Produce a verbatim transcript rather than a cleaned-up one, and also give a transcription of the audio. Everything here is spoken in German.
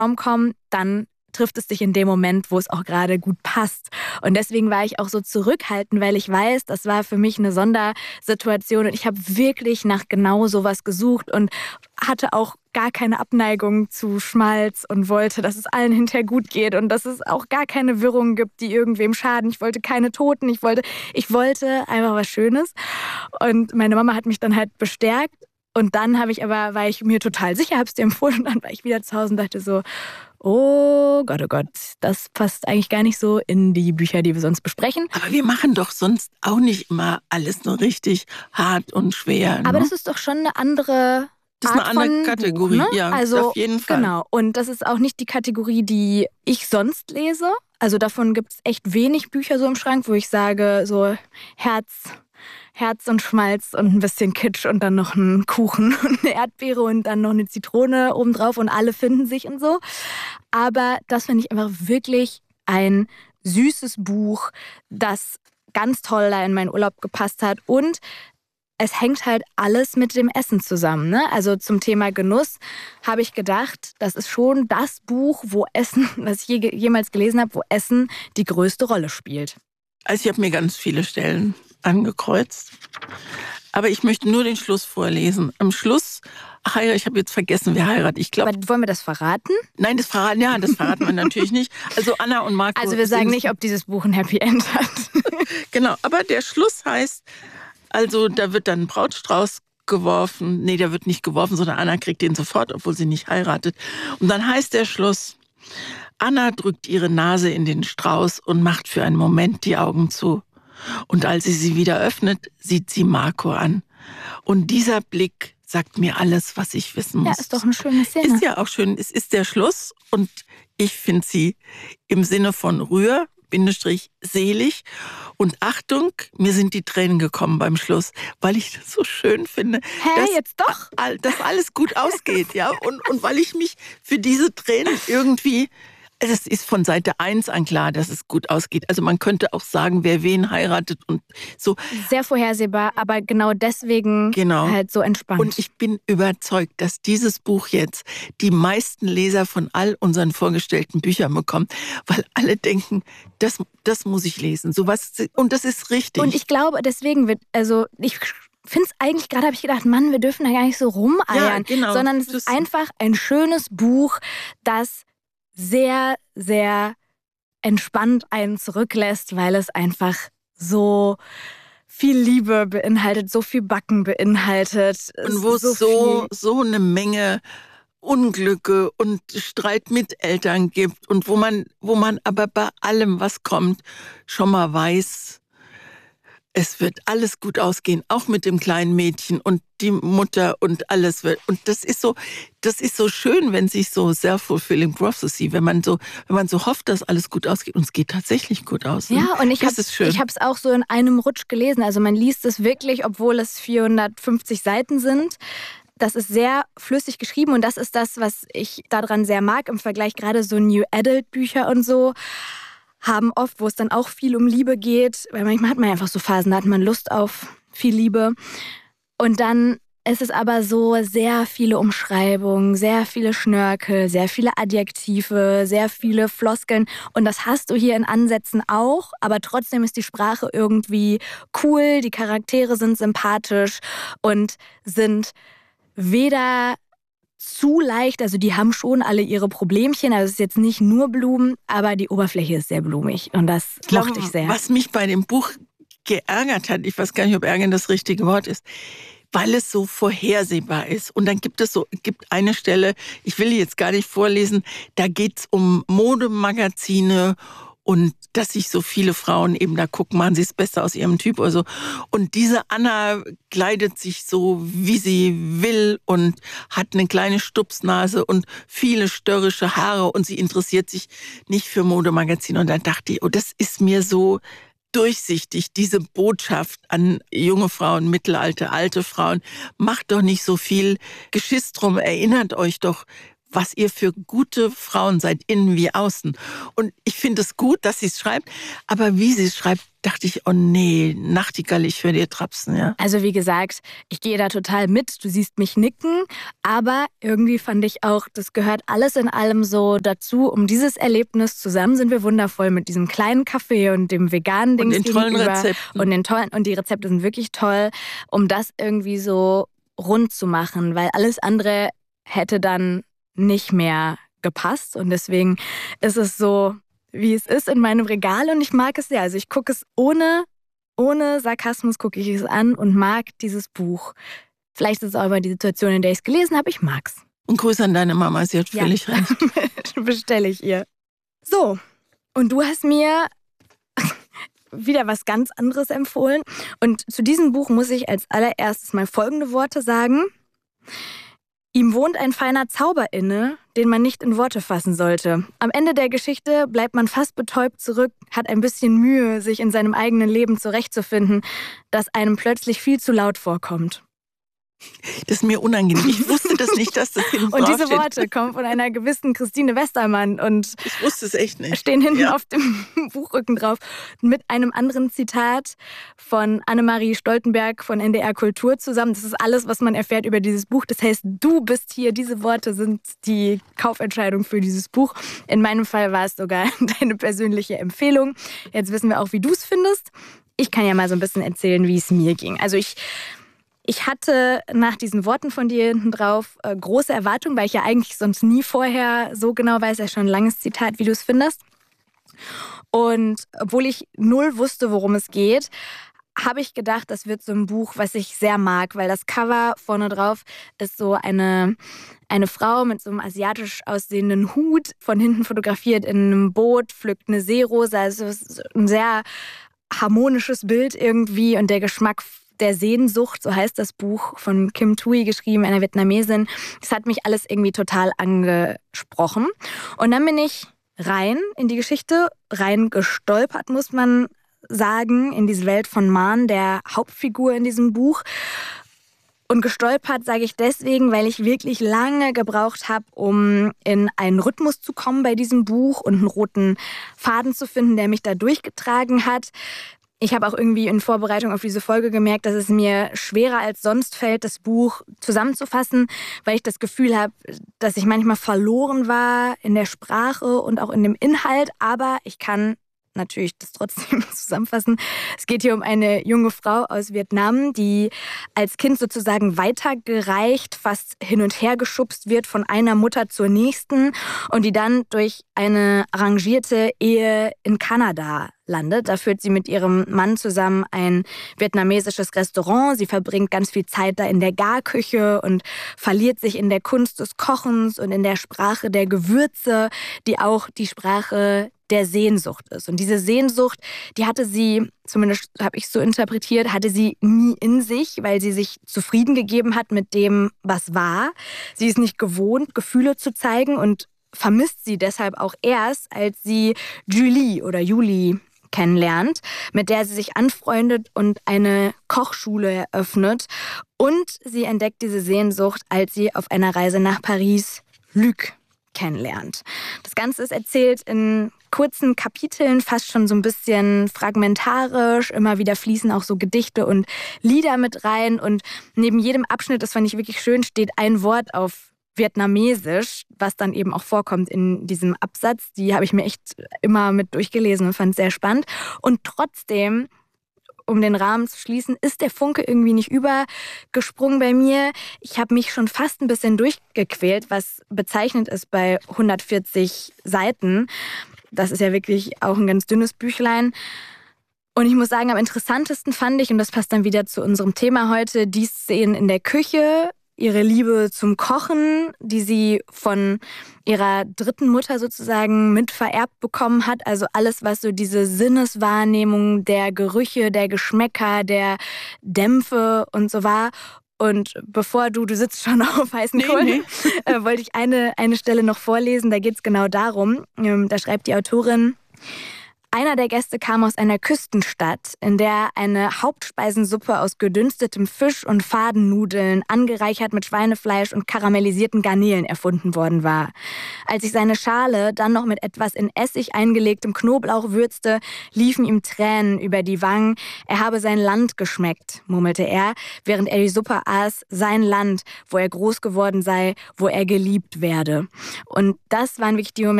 Rom-Com, dann trifft es dich in dem Moment, wo es auch gerade gut passt. Und deswegen war ich auch so zurückhaltend, weil ich weiß, das war für mich eine Sondersituation und ich habe wirklich nach genau sowas gesucht und hatte auch gar keine Abneigung zu Schmalz und wollte, dass es allen hinterher gut geht und dass es auch gar keine Wirrungen gibt, die irgendwem schaden. Ich wollte keine Toten, ich wollte, ich wollte einfach was Schönes. Und meine Mama hat mich dann halt bestärkt. Und dann habe ich aber, war ich mir total sicher, habe es dir empfohlen und dann war ich wieder zu Hause und dachte so, oh Gott, oh Gott, das passt eigentlich gar nicht so in die Bücher, die wir sonst besprechen. Aber wir machen doch sonst auch nicht immer alles nur richtig hart und schwer. Ne? Aber das ist doch schon eine andere Das ist Art eine andere von Kategorie, Buch, ne? ja, also, auf jeden Fall. Genau, und das ist auch nicht die Kategorie, die ich sonst lese. Also davon gibt es echt wenig Bücher so im Schrank, wo ich sage, so Herz... Herz und Schmalz und ein bisschen Kitsch und dann noch ein Kuchen und eine Erdbeere und dann noch eine Zitrone obendrauf und alle finden sich und so. Aber das finde ich einfach wirklich ein süßes Buch, das ganz toll da in meinen Urlaub gepasst hat. Und es hängt halt alles mit dem Essen zusammen. Ne? Also zum Thema Genuss habe ich gedacht, das ist schon das Buch, wo Essen, was ich je, jemals gelesen habe, wo Essen die größte Rolle spielt. Also ich habe mir ganz viele Stellen angekreuzt. Aber ich möchte nur den Schluss vorlesen. Am Schluss, ach ja, ich habe jetzt vergessen, wer heiratet. Ich glaube. Wollen wir das verraten? Nein, das verraten, ja, das verraten wir natürlich nicht. Also Anna und Marco. Also wir sagen nicht, ob dieses Buch ein Happy End hat. Genau, aber der Schluss heißt, also da wird dann ein Brautstrauß geworfen. Nee, der wird nicht geworfen, sondern Anna kriegt den sofort, obwohl sie nicht heiratet. Und dann heißt der Schluss, Anna drückt ihre Nase in den Strauß und macht für einen Moment die Augen zu. Und als sie sie wieder öffnet, sieht sie Marco an. Und dieser Blick sagt mir alles, was ich wissen muss. Ja, ist doch eine schöne Szene. Ist ja auch schön. Es ist der Schluss und ich finde sie im Sinne von Rühr, Bindestrich, selig. Und Achtung, mir sind die Tränen gekommen beim Schluss, weil ich das so schön finde. Hä, dass, jetzt doch? Dass alles gut ausgeht, ja. Und, und weil ich mich für diese Tränen irgendwie... Es ist von Seite eins an klar, dass es gut ausgeht. Also man könnte auch sagen, wer wen heiratet und so. Sehr vorhersehbar, aber genau deswegen genau. halt so entspannt. Und ich bin überzeugt, dass dieses Buch jetzt die meisten Leser von all unseren vorgestellten Büchern bekommt, weil alle denken, das, das muss ich lesen. Sowas, und das ist richtig. Und ich glaube, deswegen wird, also ich finde es eigentlich, gerade habe ich gedacht, Mann, wir dürfen da gar nicht so rumeiern, ja, genau. sondern es ist einfach ein schönes Buch, das sehr, sehr entspannt einen zurücklässt, weil es einfach so viel Liebe beinhaltet, so viel Backen beinhaltet. Und wo es so, so, so eine Menge Unglücke und Streit mit Eltern gibt und wo man, wo man aber bei allem, was kommt, schon mal weiß, es wird alles gut ausgehen, auch mit dem kleinen Mädchen und die Mutter und alles wird. Und das ist so, das ist so schön, wenn sich so self-fulfilling prophecy, wenn man so, wenn man so hofft, dass alles gut ausgeht und es geht tatsächlich gut aus. Ja, und ich habe ich habe es auch so in einem Rutsch gelesen. Also man liest es wirklich, obwohl es vierhundertfünfzig Seiten sind. Das ist sehr flüssig geschrieben und das ist das, was ich daran sehr mag im Vergleich gerade so New Adult Bücher und so. Haben oft, wo es dann auch viel um Liebe geht, weil manchmal hat man einfach so Phasen, da hat man Lust auf viel Liebe. Und dann ist es aber so sehr viele Umschreibungen, sehr viele Schnörkel, sehr viele Adjektive, sehr viele Floskeln. Und das hast du hier in Ansätzen auch, aber trotzdem ist die Sprache irgendwie cool, die Charaktere sind sympathisch und sind weder zu leicht, also die haben schon alle ihre Problemchen, also es ist jetzt nicht nur Blumen, aber die Oberfläche ist sehr blumig und das ich glaube, mochte ich sehr. Was mich bei dem Buch geärgert hat, ich weiß gar nicht, ob ärgern das richtige Wort ist, weil es so vorhersehbar ist. Und dann gibt es so, gibt eine Stelle, ich will die jetzt gar nicht vorlesen, da geht's um Modemagazine und dass sich so viele Frauen eben da gucken, machen sie es besser aus ihrem Typ oder so. Und diese Anna kleidet sich so, wie sie will und hat eine kleine Stupsnase und viele störrische Haare und sie interessiert sich nicht für Modemagazine. Und dann dachte ich, oh, das ist mir so durchsichtig, diese Botschaft an junge Frauen, Mittelalter, alte Frauen. Macht doch nicht so viel Geschiss drum, erinnert euch doch, was ihr für gute Frauen seid, innen wie außen. Und ich finde es gut, dass sie es schreibt, aber wie sie es schreibt, dachte ich, oh nee, Nachtigall, ich höre dir trapsen, ja. Also wie gesagt, ich gehe da total mit, du siehst mich nicken, aber irgendwie fand ich auch, das gehört alles in allem so dazu, um dieses Erlebnis, zusammen sind wir wundervoll mit diesem kleinen Kaffee und dem veganen Dings und den tollen gegenüber. Rezepten. Und den tollen, und die Rezepte sind wirklich toll, um das irgendwie so rund zu machen, weil alles andere hätte dann nicht mehr gepasst und deswegen ist es so, wie es ist in meinem Regal und ich mag es sehr. Also ich gucke es ohne, ohne Sarkasmus gucke ich es an und mag dieses Buch. Vielleicht ist es auch immer die Situation, in der ich es gelesen habe, ich mag's. Und Grüße an deine Mama, sie hat ja. völlig recht. Bestelle ich ihr. So, und du hast mir wieder was ganz anderes empfohlen und zu diesem Buch muss ich als allererstes mal folgende Worte sagen. Ihm wohnt ein feiner Zauber inne, den man nicht in Worte fassen sollte. Am Ende der Geschichte bleibt man fast betäubt zurück, hat ein bisschen Mühe, sich in seinem eigenen Leben zurechtzufinden, das einem plötzlich viel zu laut vorkommt. Das ist mir unangenehm. Ich wusste das nicht, dass das hinten Und diese draufsteht. Worte kommen von einer gewissen Christine Westermann und ich wusste es echt nicht. Stehen hinten ja. auf dem Buchrücken drauf mit einem anderen Zitat von Annemarie Stoltenberg von N D R Kultur zusammen. Das ist alles, was man erfährt über dieses Buch. Das heißt, du bist hier. Diese Worte sind die Kaufentscheidung für dieses Buch. In meinem Fall war es sogar deine persönliche Empfehlung. Jetzt wissen wir auch, wie du es findest. Ich kann ja mal so ein bisschen erzählen, wie es mir ging. Also ich Ich hatte nach diesen Worten von dir hinten drauf äh, große Erwartungen, weil ich ja eigentlich sonst nie vorher so genau weiß, ja schon ein langes Zitat, wie du es findest. Und obwohl ich null wusste, worum es geht, habe ich gedacht, das wird so ein Buch, was ich sehr mag, weil das Cover vorne drauf ist so eine, eine Frau mit so einem asiatisch aussehenden Hut, von hinten fotografiert in einem Boot, pflückt eine Seerose. Also es ist ein sehr harmonisches Bild irgendwie und der Geschmack der Sehnsucht, so heißt das Buch, von Kim Thuy geschrieben, einer Vietnamesin. Das hat mich alles irgendwie total angesprochen. Und dann bin ich rein in die Geschichte, rein gestolpert, muss man sagen, in diese Welt von Man, der Hauptfigur in diesem Buch. Und gestolpert sage ich deswegen, weil ich wirklich lange gebraucht habe, um in einen Rhythmus zu kommen bei diesem Buch und einen roten Faden zu finden, der mich da durchgetragen hat. Ich habe auch irgendwie in Vorbereitung auf diese Folge gemerkt, dass es mir schwerer als sonst fällt, das Buch zusammenzufassen, weil ich das Gefühl habe, dass ich manchmal verloren war in der Sprache und auch in dem Inhalt. Aber ich kann natürlich das trotzdem zusammenfassen. Es geht hier um eine junge Frau aus Vietnam, die als Kind sozusagen weitergereicht, fast hin und her geschubst wird von einer Mutter zur nächsten und die dann durch eine arrangierte Ehe in Kanada landet. Da führt sie mit ihrem Mann zusammen ein vietnamesisches Restaurant. Sie verbringt ganz viel Zeit da in der Garküche und verliert sich in der Kunst des Kochens und in der Sprache der Gewürze, die auch die Sprache der Sehnsucht ist. Und diese Sehnsucht, die hatte sie, zumindest habe ich es so interpretiert, hatte sie nie in sich, weil sie sich zufrieden gegeben hat mit dem, was war. Sie ist nicht gewohnt, Gefühle zu zeigen und vermisst sie deshalb auch erst, als sie Julie oder Julie kennenlernt, mit der sie sich anfreundet und eine Kochschule eröffnet. Und sie entdeckt diese Sehnsucht, als sie auf einer Reise nach Paris Luc kennenlernt. Das Ganze ist erzählt in kurzen Kapiteln, fast schon so ein bisschen fragmentarisch. Immer wieder fließen auch so Gedichte und Lieder mit rein. Und neben jedem Abschnitt, das fand ich wirklich schön, steht ein Wort auf Vietnamesisch, was dann eben auch vorkommt in diesem Absatz. Die habe ich mir echt immer mit durchgelesen und fand es sehr spannend. Und trotzdem, um den Rahmen zu schließen, ist der Funke irgendwie nicht übergesprungen bei mir. Ich habe mich schon fast ein bisschen durchgequält, was bezeichnend ist bei hundertvierzig Seiten. Das ist ja wirklich auch ein ganz dünnes Büchlein. Und ich muss sagen, am interessantesten fand ich, und das passt dann wieder zu unserem Thema heute, die Szenen in der Küche, ihre Liebe zum Kochen, die sie von ihrer dritten Mutter sozusagen mitvererbt bekommen hat. Also alles, was so diese Sinneswahrnehmung der Gerüche, der Geschmäcker, der Dämpfe und so war. Und bevor du, du sitzt schon auf heißen nee, Kohlen, nee. äh, wollte ich eine, eine Stelle noch vorlesen. Da geht es genau darum. Ähm, da schreibt die Autorin: Einer der Gäste kam aus einer Küstenstadt, in der eine Hauptspeisensuppe aus gedünstetem Fisch und Fadennudeln, angereichert mit Schweinefleisch und karamellisierten Garnelen erfunden worden war. Als ich seine Schale dann noch mit etwas in Essig eingelegtem Knoblauch würzte, liefen ihm Tränen über die Wangen. Er habe sein Land geschmeckt, murmelte er, während er die Suppe aß, sein Land, wo er groß geworden sei, wo er geliebt werde. Und das waren wirklich die Momente,